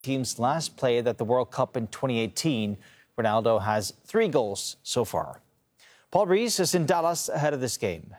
Team's last played at the World Cup in 2018. Ronaldo has 3 goals so far. Paul Rees is in Dallas ahead of this game.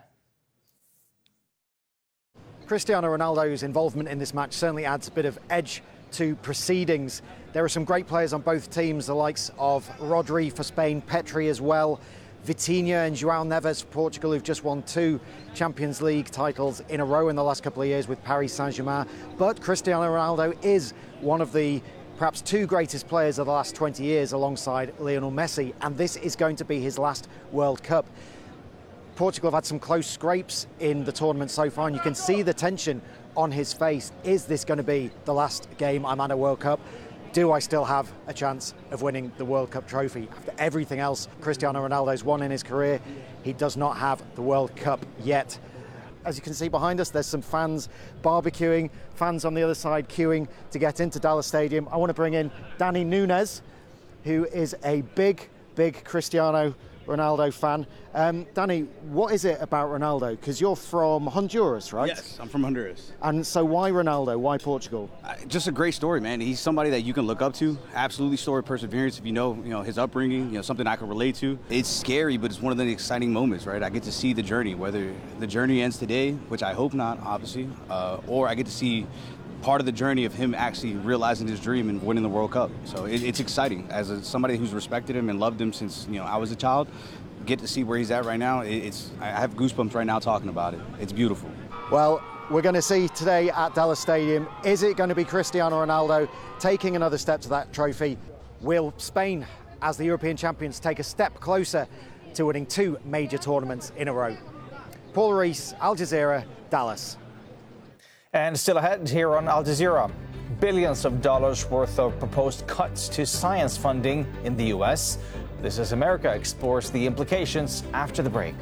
Cristiano Ronaldo's involvement in this match certainly adds a bit of edge to proceedings. There are some great players on both teams, the likes of Rodri for Spain, Petri as well, Vitinha and João Neves for Portugal, who've just won 2 Champions League titles in a row in the last couple of years with Paris Saint-Germain. But Cristiano Ronaldo is one of the perhaps 2 greatest players of the last 20 years alongside Lionel Messi, and this is going to be his last World Cup. Portugal have had some close scrapes in the tournament so far, and you can see the tension on his face. Is this going to be the last game I'm at a World Cup? Do I still have a chance of winning the World Cup trophy? After everything else Cristiano Ronaldo's won in his career, he does not have the World Cup yet. As you can see behind us, there's some fans barbecuing, fans on the other side queuing to get into Dallas Stadium. I want to bring in Danny Nunes, who is a big Cristiano Ronaldo fan. Danny, what is it about Ronaldo? Because you're from Honduras, right? Yes, I'm from Honduras. And so why Ronaldo? Why Portugal? Just a great story, man. He's somebody that you can look up to. Absolutely story of perseverance. If you know his upbringing, something I can relate to. It's scary, but it's one of the exciting moments, right? I get to see the journey, whether the journey ends today, which I hope not, obviously, or I get to see part of the journey of him actually realizing his dream and winning the World Cup. So it's exciting. As somebody who's respected him and loved him since I was a child, get to see where he's at right now. I have goosebumps right now talking about it. It's beautiful. Well, we're going to see today at Dallas Stadium, is it going to be Cristiano Ronaldo taking another step to that trophy? Will Spain, as the European champions, take a step closer to winning 2 major tournaments in a row? Paul Rees, Al Jazeera, Dallas. And still ahead here on Al Jazeera, billions of dollars worth of proposed cuts to science funding in the U.S. This is America explores the implications after the break.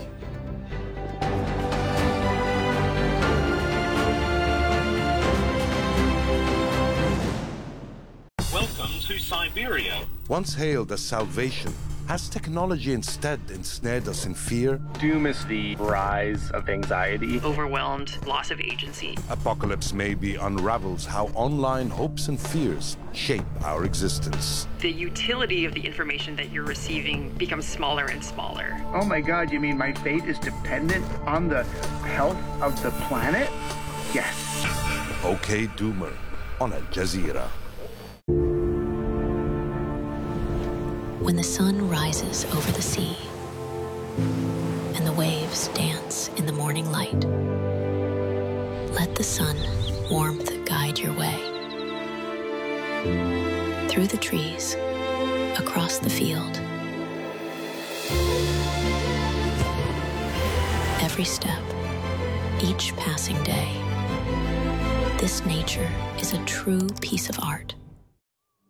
Welcome to Siberia. Once hailed as salvation, has technology instead ensnared us in fear? Doom is the rise of anxiety. Overwhelmed, loss of agency. Apocalypse maybe unravels how online hopes and fears shape our existence. The utility of the information that you're receiving becomes smaller and smaller. Oh my God, you mean my fate is dependent on the health of the planet? Yes. OK Doomer on Al Jazeera. When the sun rises over the sea and the waves dance in the morning light, let the sun warmth guide your way. Through the trees, across the field. Every step, each passing day. This nature is a true piece of art.